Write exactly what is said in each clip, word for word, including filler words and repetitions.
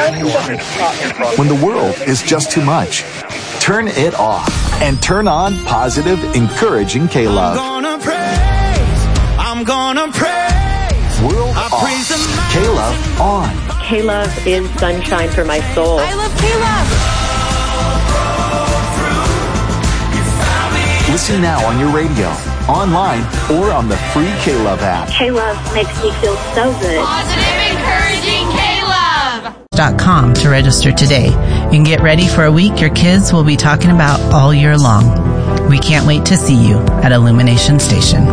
When the world is just too much, turn it off and turn on positive, encouraging K-Love. I'm gonna praise, I'm gonna praise. World I off, praise the K-Love on. K-Love is sunshine for my soul. I love K-Love. Listen now on your radio, online, or on the free K-Love app. K-Love makes me feel so good. Positive, encouraging K-Love. Dot com to register today and get ready for a week your kids will be talking about all year long. We can't wait to see you at Illumination Station.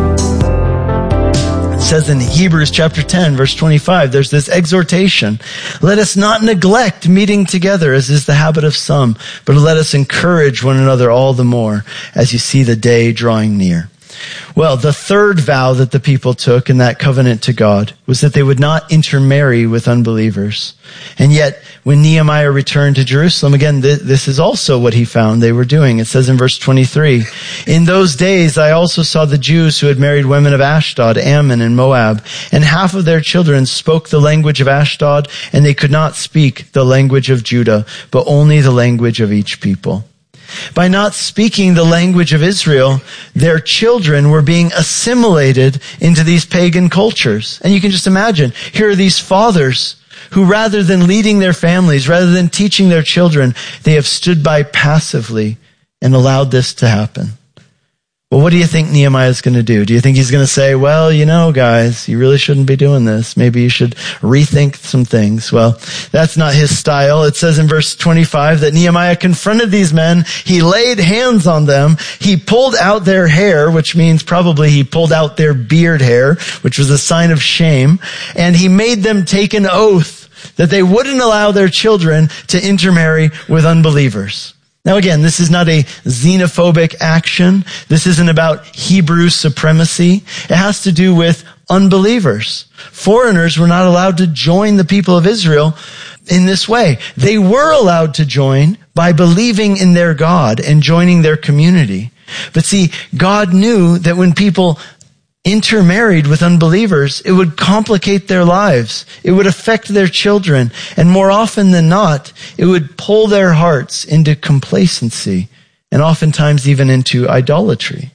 It says in Hebrews chapter ten, verse twenty-five, there's this exhortation. Let us not neglect meeting together as is the habit of some, but let us encourage one another all the more as you see the day drawing near. Well, the third vow that the people took in that covenant to God was that they would not intermarry with unbelievers. And yet, when Nehemiah returned to Jerusalem, again, th- this is also what he found they were doing. It says in verse twenty-three, in those days I also saw the Jews who had married women of Ashdod, Ammon, and Moab, and half of their children spoke the language of Ashdod, and they could not speak the language of Judah, but only the language of each people. By not speaking the language of Israel, their children were being assimilated into these pagan cultures. And you can just imagine, here are these fathers who rather than leading their families, rather than teaching their children, they have stood by passively and allowed this to happen. Well, what do you think Nehemiah is going to do? Do you think he's going to say, well, you know, guys, you really shouldn't be doing this. Maybe you should rethink some things. Well, that's not his style. It says in verse twenty-five that Nehemiah confronted these men. He laid hands on them. He pulled out their hair, which means probably he pulled out their beard hair, which was a sign of shame. And he made them take an oath that they wouldn't allow their children to intermarry with unbelievers. Now again, this is not a xenophobic action. This isn't about Hebrew supremacy. It has to do with unbelievers. Foreigners were not allowed to join the people of Israel in this way. They were allowed to join by believing in their God and joining their community. But see, God knew that when people intermarried with unbelievers, it would complicate their lives. It would affect their children. And more often than not, it would pull their hearts into complacency and oftentimes even into idolatry.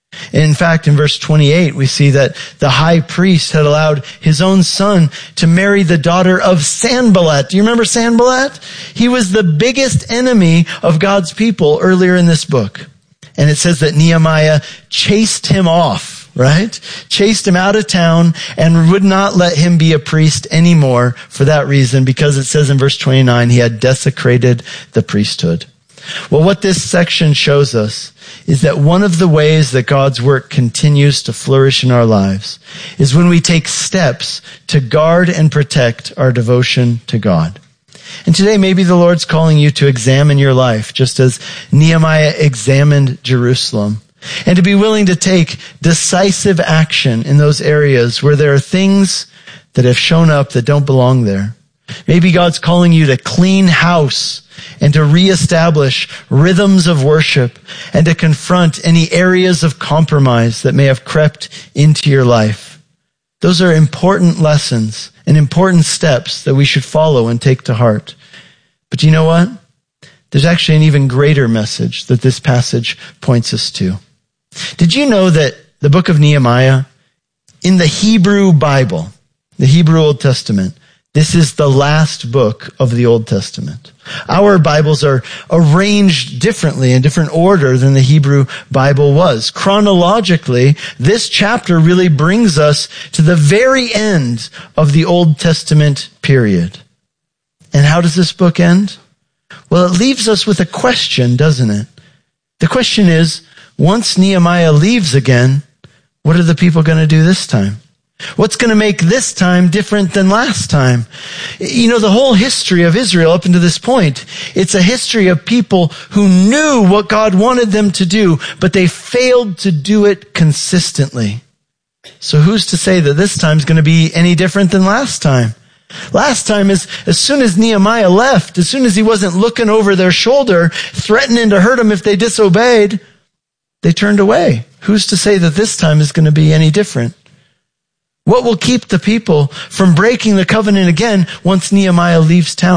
In fact, in verse twenty-eight, we see that the high priest had allowed his own son to marry the daughter of Sanballat. Do you remember Sanballat? He was the biggest enemy of God's people earlier in this book. And it says that Nehemiah chased him off. Right? Chased him out of town and would not let him be a priest anymore for that reason, because it says in verse twenty-nine, he had desecrated the priesthood. Well, what this section shows us is that one of the ways that God's work continues to flourish in our lives is when we take steps to guard and protect our devotion to God. And today, maybe the Lord's calling you to examine your life, just as Nehemiah examined Jerusalem. And to be willing to take decisive action in those areas where there are things that have shown up that don't belong there. Maybe God's calling you to clean house and to reestablish rhythms of worship and to confront any areas of compromise that may have crept into your life. Those are important lessons and important steps that we should follow and take to heart. But you know what? There's actually an even greater message that this passage points us to. Did you know that the book of Nehemiah, in the Hebrew Bible, the Hebrew Old Testament, this is the last book of the Old Testament. Our Bibles are arranged differently, in different order than the Hebrew Bible was. Chronologically, this chapter really brings us to the very end of the Old Testament period. And how does this book end? Well, it leaves us with a question, doesn't it? The question is, once Nehemiah leaves again, what are the people going to do this time? What's going to make this time different than last time? You know, the whole history of Israel up until this point, it's a history of people who knew what God wanted them to do, but they failed to do it consistently. So who's to say that this time is going to be any different than last time? Last time is as soon as Nehemiah left, as soon as he wasn't looking over their shoulder, threatening to hurt them if they disobeyed, they turned away. Who's to say that this time is going to be any different? What will keep the people from breaking the covenant again once Nehemiah leaves town?